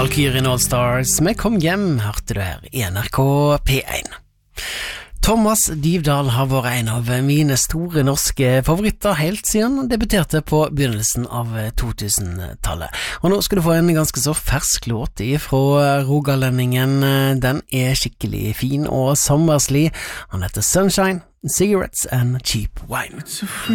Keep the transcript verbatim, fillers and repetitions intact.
Valkyrien All Stars med Kom hjem, hørte du her i N R K P one. Thomas Dybdahl har vært en av mine store norske favoritter helt siden han debuterte på begynnelsen av to tusen-tallet. Og nå skal du få en ganske så fersk låt fra Rogalendingen. Den er skikkelig fin og sommerslig. Han heter Sunshine, Cigarettes and Cheap Wine.